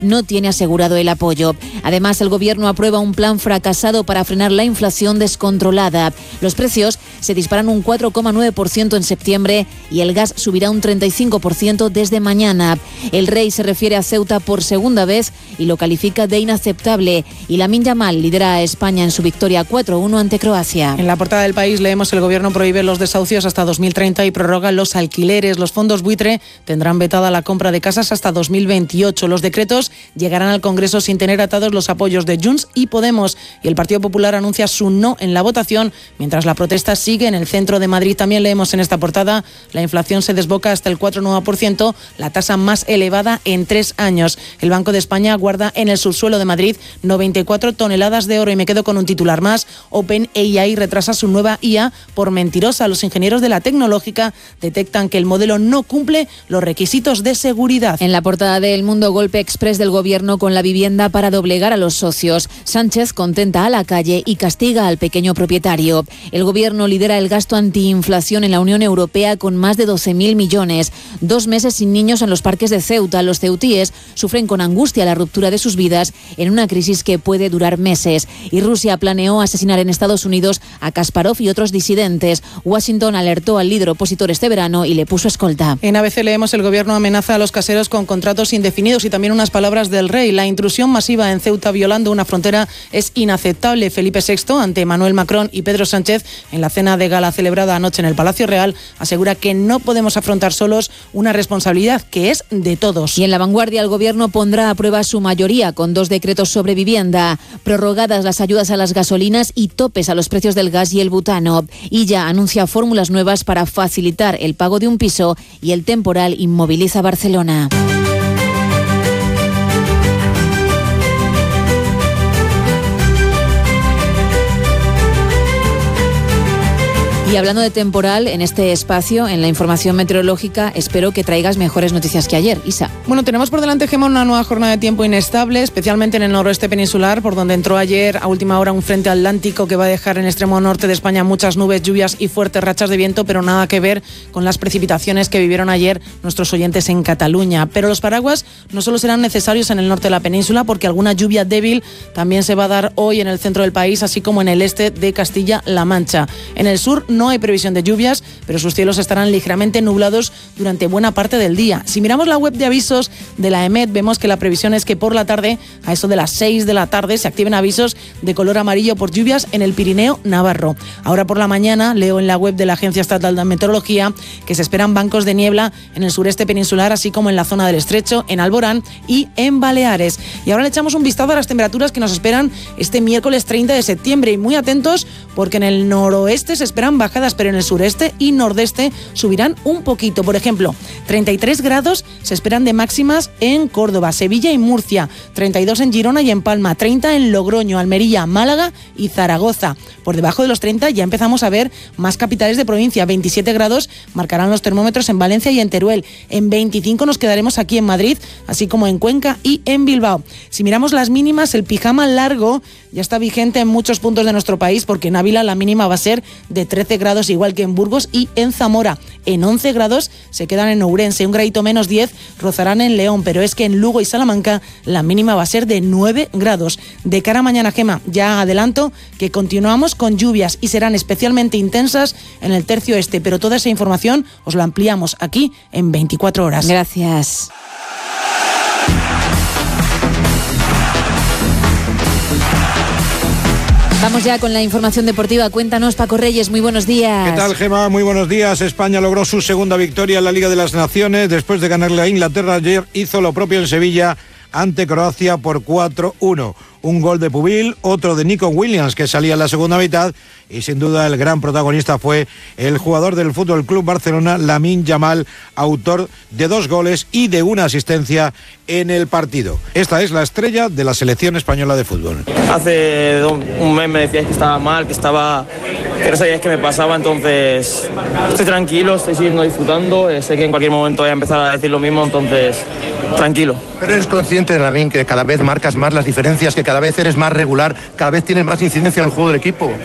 no tiene asegurado el apoyo. Además, el Gobierno aprueba un plan fracasado para frenar la inflación descontrolada. Los precios se disparan un 4,9% en septiembre y el gas subirá un 35% desde mañana. El Rey se refiere a Ceuta por segunda vez y lo califica de inaceptable. Y Lamine Yamal lidera a España en su victoria 4-1 ante Croacia. En la portada del País leemos: el Gobierno prohíbe los desahucios hasta 2030 y prorroga los alquileres. Los fondos buitre tendrán vetada la compra de casas hasta 2028. Los decretos llegarán al Congreso sin tener atados los apoyos de Junts y Podemos. Y el Partido Popular anuncia su no en la votación, mientras la protesta sigue en el centro de Madrid. También leemos en esta portada: la inflación se desboca hasta el 4,9%, la tasa más elevada en 3 años. El Banco de España guarda en el subsuelo de Madrid 94 toneladas de oro. Y me quedo con un titular más: OpenAI retrasa su nueva IA por mentirosa. Los ingenieros de la tecnológica detectan que el modelo no cumple los requisitos de seguridad. En la portada de El Mundo, golpe exprés del Gobierno con la vivienda para doblegar a los socios. Sánchez contenta a la calle y castiga al pequeño propietario. El Gobierno lidera el gasto antiinflación en la Unión Europea con más de 12.000 millones. 2 meses sin niños en los parques de Ceuta. Los ceutíes sufren con angustia la ruptura de sus vidas en una crisis que puede durar meses. Y Rusia planeó asesinar en Estados Unidos a Kasparov y otros disidentes. Washington alertó al líder opositor este verano y le puso escolta. En ABC leemos: el Gobierno amenaza a los caseros con contratos indefinidos. Y también unas palabras del Rey: la intrusión masiva en Ceuta violando una frontera es inaceptable. Felipe VI, ante Emmanuel Macron y Pedro Sánchez en la cena de gala celebrada anoche en el Palacio Real, asegura que no podemos afrontar solos una responsabilidad que es de todos. Y en La Vanguardia, el Gobierno pondrá a prueba su mayoría con 2 decretos sobre vivienda, prorrogadas las ayudas a las gasolinas y topes a los precios del gas y el butano. Y ya anuncia fórmulas nuevas para facilitar el pago de un piso y el temporal inmoviliza Barcelona. Y hablando de temporal, en este espacio, en la información meteorológica, espero que traigas mejores noticias que ayer. Isa. Bueno, tenemos por delante, Gemma, una nueva jornada de tiempo inestable, especialmente en el noroeste peninsular, por donde entró ayer a última hora un frente atlántico que va a dejar en el extremo norte de España muchas nubes, lluvias y fuertes rachas de viento, pero nada que ver con las precipitaciones que vivieron ayer nuestros oyentes en Cataluña. Pero los paraguas no solo serán necesarios en el norte de la península, porque alguna lluvia débil también se va a dar hoy en el centro del país, así como en el este de Castilla-La Mancha. En el sur no hay previsión de lluvias, pero sus cielos estarán ligeramente nublados durante buena parte del día. Si miramos la web de avisos de la EMET, vemos que la previsión es que por la tarde, a eso de las 6 de la tarde, se activen avisos de color amarillo por lluvias en el Pirineo navarro. Ahora por la mañana, leo en la web de la Agencia Estatal de Meteorología que se esperan bancos de niebla en el sureste peninsular, así como en la zona del Estrecho, en Alborán y en Baleares. Y ahora le echamos un vistazo a las temperaturas que nos esperan este miércoles 30 de septiembre. Y muy atentos, porque en el noroeste se esperan bajadas, pero en el sureste y nordeste subirán un poquito. Por ejemplo, 33 grados se esperan de máximas en Córdoba, Sevilla y Murcia, 32 en Girona y en Palma, 30 en Logroño, Almería, Málaga y Zaragoza. Por debajo de los 30 ya empezamos a ver más capitales de provincia. 27 grados marcarán los termómetros en Valencia y en Teruel. En 25 nos quedaremos aquí en Madrid, así como en Cuenca y en Bilbao. Si miramos las mínimas, el pijama largo ya está vigente en muchos puntos de nuestro país, porque en Ávila la mínima va a ser de 13 grados, igual que en Burgos y en Zamora. En 11 grados se quedan en Ourense, un gradito menos 10 rozarán en León, pero es que en Lugo y Salamanca la mínima va a ser de 9 grados. De cara a mañana, Gema, ya adelanto que continuamos con lluvias y serán especialmente intensas en el tercio este, pero toda esa información os la ampliamos aquí en 24 horas. Gracias. Vamos ya con la información deportiva. Cuéntanos, Paco Reyes, muy buenos días. ¿Qué tal, Gemma? Muy buenos días. España logró su segunda victoria en la Liga de las Naciones. Después de ganarle a Inglaterra ayer, hizo lo propio en Sevilla ante Croacia por 4-1. Un gol de Pubil, otro de Nico Williams, que salía en la segunda mitad, y sin duda el gran protagonista fue el jugador del Fútbol Club Barcelona, Lamine Yamal, autor de 2 goles y de 1 asistencia en el partido. Esta es la estrella de la selección española de fútbol. Hace un mes me decíais que estaba mal, que no sabíais qué me pasaba, entonces estoy tranquilo, estoy siguiendo disfrutando, sé que en cualquier momento voy a empezar a decir lo mismo, entonces tranquilo. Pero eres consciente, Lamine, que cada vez marcas más las diferencias, que cada vez eres más regular, cada vez tienes más incidencia en el juego del equipo.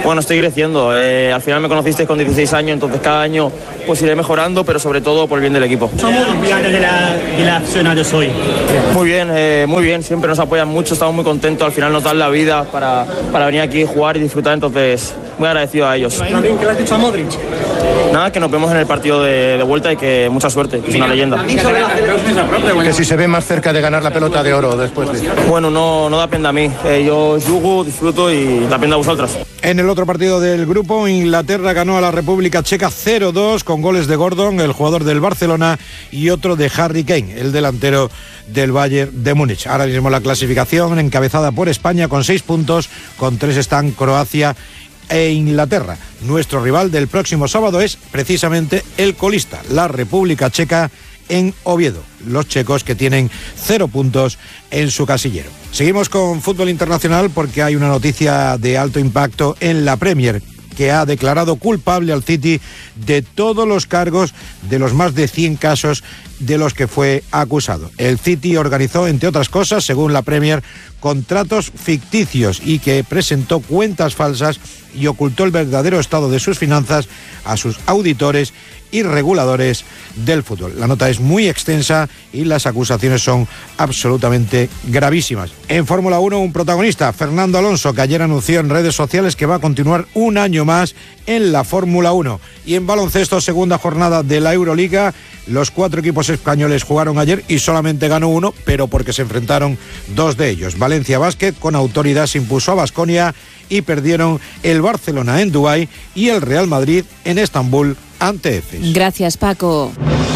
Bueno, estoy creciendo. Al final me conocisteis con 16 años, entonces cada año pues iré mejorando, pero sobre todo por el bien del equipo. Somos campeones de la zona de hoy. Muy bien, siempre nos apoyan mucho, estamos muy contentos, al final nos dan la vida para venir aquí, jugar y disfrutar, entonces muy agradecido a ellos. ¿También qué le has dicho a Modric? Nada, que nos vemos en el partido de vuelta y que mucha suerte, que es una leyenda. Que si se ve más cerca de ganar la pelota de oro después de... Bueno, no depende a mí, yo jugo, disfruto y depende a vosotras. En el otro partido del grupo, Inglaterra ganó a la República Checa 0-2 con goles de Gordon, el jugador del Barcelona, y otro de Harry Kane, el delantero del Bayern de Múnich. Ahora mismo la clasificación encabezada por España con 6 puntos, con 3 están Croacia e Inglaterra. Nuestro rival del próximo sábado es precisamente el colista, la República Checa, en Oviedo. Los checos que tienen 0 puntos en su casillero. Seguimos con fútbol internacional porque hay una noticia de alto impacto en la Premier, que ha declarado culpable al City de todos los cargos de los más de 100 casos de los que fue acusado. El City organizó, entre otras cosas, según la Premier, contratos ficticios y que presentó cuentas falsas y ocultó el verdadero estado de sus finanzas a sus auditores y reguladores del fútbol. La nota es muy extensa y las acusaciones son absolutamente gravísimas. En Fórmula 1, un protagonista, Fernando Alonso, que ayer anunció en redes sociales que va a continuar un año más en la Fórmula 1. Y en baloncesto, segunda jornada de la Euroliga, los 4 equipos españoles jugaron ayer y solamente ganó uno, pero porque se enfrentaron 2 de ellos. Valencia Basket con autoridad se impuso a Baskonia y perdieron el Barcelona en Dubái y el Real Madrid en Estambul ante Efes. Gracias, Paco.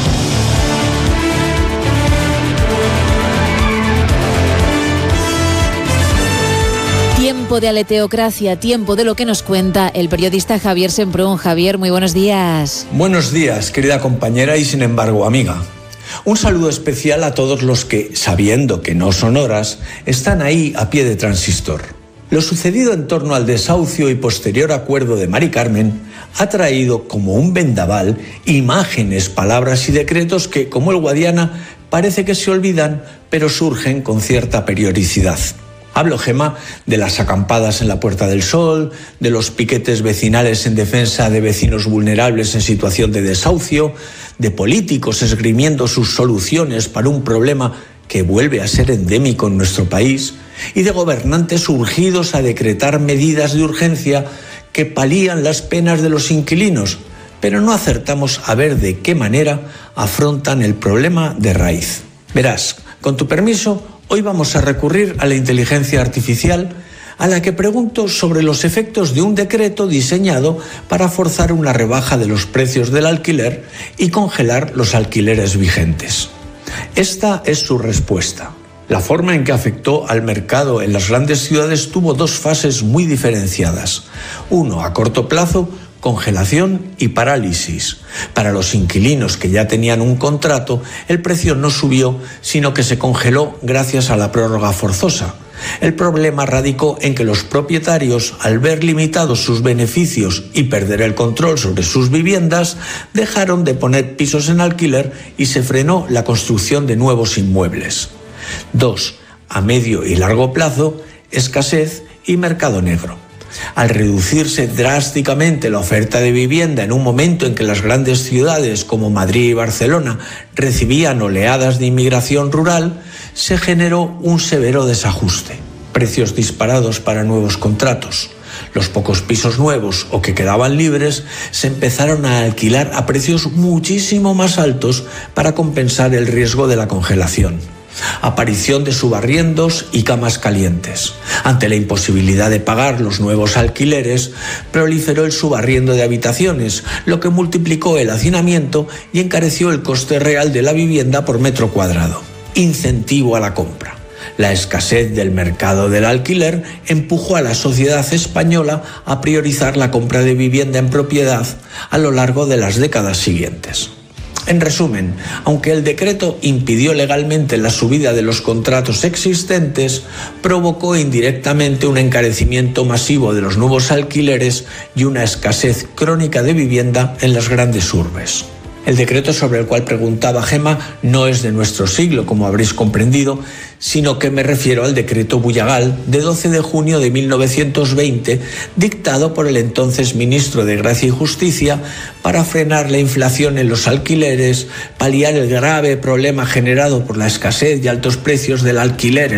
Tiempo de aleteocracia, tiempo de lo que nos cuenta el periodista Javier Semprún. Javier, muy buenos días. Buenos días, querida compañera y sin embargo amiga. Un saludo especial a todos los que, sabiendo que no son horas, están ahí a pie de transistor. Lo sucedido en torno al desahucio y posterior acuerdo de Mari Carmen ha traído como un vendaval imágenes, palabras y decretos que, como el Guadiana, parece que se olvidan, pero surgen con cierta periodicidad. Hablo, Gema, de las acampadas en la Puerta del Sol, de los piquetes vecinales en defensa de vecinos vulnerables en situación de desahucio, de políticos esgrimiendo sus soluciones para un problema que vuelve a ser endémico en nuestro país, y de gobernantes urgidos a decretar medidas de urgencia que palían las penas de los inquilinos, pero no acertamos a ver de qué manera afrontan el problema de raíz. Verás, con tu permiso, hoy vamos a recurrir a la inteligencia artificial, a la que pregunto sobre los efectos de un decreto diseñado para forzar una rebaja de los precios del alquiler y congelar los alquileres vigentes. Esta es su respuesta. La forma en que afectó al mercado en las grandes ciudades tuvo 2 fases muy diferenciadas. Uno, a corto plazo, congelación y parálisis. Para los inquilinos que ya tenían un contrato, el precio no subió, sino que se congeló gracias a la prórroga forzosa. El problema radicó en que los propietarios, al ver limitados sus beneficios y perder el control sobre sus viviendas, dejaron de poner pisos en alquiler y se frenó la construcción de nuevos inmuebles. 2. A medio y largo plazo, escasez y mercado negro. Al reducirse drásticamente la oferta de vivienda en un momento en que las grandes ciudades como Madrid y Barcelona recibían oleadas de inmigración rural, se generó un severo desajuste. Precios disparados para nuevos contratos. Los pocos pisos nuevos o que quedaban libres se empezaron a alquilar a precios muchísimo más altos para compensar el riesgo de la congelación. Aparición de subarriendos y camas calientes. Ante la imposibilidad de pagar los nuevos alquileres, proliferó el subarriendo de habitaciones, lo que multiplicó el hacinamiento y encareció el coste real de la vivienda por metro cuadrado. Incentivo a la compra. La escasez del mercado del alquiler empujó a la sociedad española a priorizar la compra de vivienda en propiedad a lo largo de las décadas siguientes. En resumen, aunque el decreto impidió legalmente la subida de los contratos existentes, provocó indirectamente un encarecimiento masivo de los nuevos alquileres y una escasez crónica de vivienda en las grandes urbes. El decreto sobre el cual preguntaba Gemma no es de nuestro siglo, como habréis comprendido, sino que me refiero al decreto Bullagal de 12 de junio de 1920, dictado por el entonces ministro de Gracia y Justicia para frenar la inflación en los alquileres, paliar el grave problema generado por la escasez y altos precios del alquiler